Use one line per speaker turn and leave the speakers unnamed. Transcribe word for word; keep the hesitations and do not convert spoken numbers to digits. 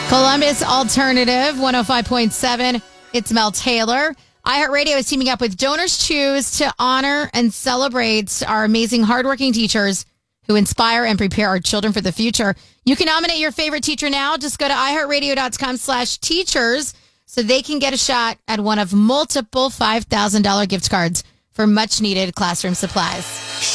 Columbus Alternative one oh five point seven. It's Mel Taylor. iHeartRadio is teaming up with Donors Choose to honor and celebrate our amazing, hardworking teachers who inspire and prepare our children for the future. You can nominate your favorite teacher now. Just go to iHeartRadio.com slash teachers so they can get a shot at one of multiple five thousand dollars gift cards for much needed classroom supplies.